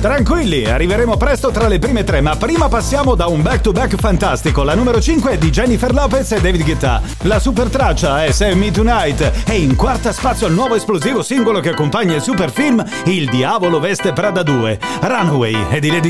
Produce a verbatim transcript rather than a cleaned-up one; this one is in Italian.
Tranquilli, arriveremo presto tra le prime tre, ma prima passiamo da un back-to-back fantastico. La numero cinque è di Jennifer Lopez e David Guetta. La super traccia è Save Me Tonight e in quarta spazio al nuovo esplosivo singolo che accompagna il super film Il Diavolo Veste Prada due, Runaway, e di Lady